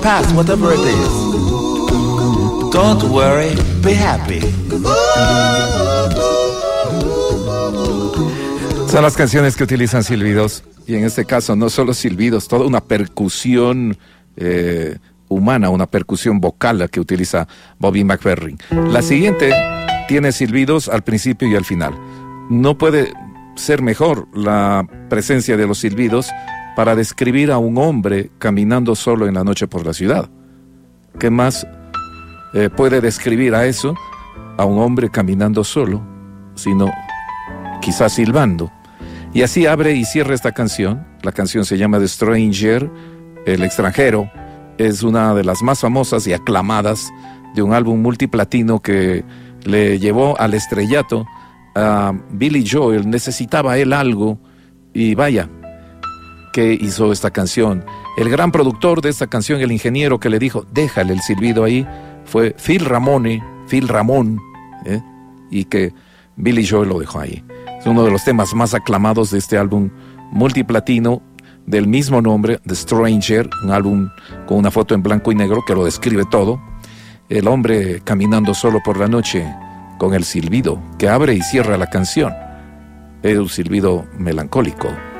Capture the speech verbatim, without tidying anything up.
Past whatever it is. Don't worry, be happy. Son las canciones que utilizan silbidos, y en este caso no solo silbidos, toda una percusión eh, humana, una percusión vocal la que utiliza Bobby McFerrin. La siguiente tiene silbidos al principio y al final. No puede ser mejor la presencia de los silbidos para describir a un hombre caminando solo en la noche por la ciudad. ¿Qué más eh, puede describir a eso, a un hombre caminando solo, sino quizás silbando? Y así abre y cierra esta canción. La canción se llama The Stranger, El Extranjero. Es una de las más famosas y aclamadas de un álbum multiplatino que le llevó al estrellato a Billy Joel. Necesitaba él algo y vaya, que hizo esta canción. El gran productor de esta canción, el ingeniero que le dijo, déjale el silbido ahí, fue Phil Ramone, Phil Ramón, ¿eh? y que Billy Joel lo dejó ahí. Es uno de los temas más aclamados de este álbum multiplatino del mismo nombre, The Stranger, un álbum con una foto en blanco y negro que lo describe todo. El hombre caminando solo por la noche con el silbido que abre y cierra la canción. Es un silbido melancólico.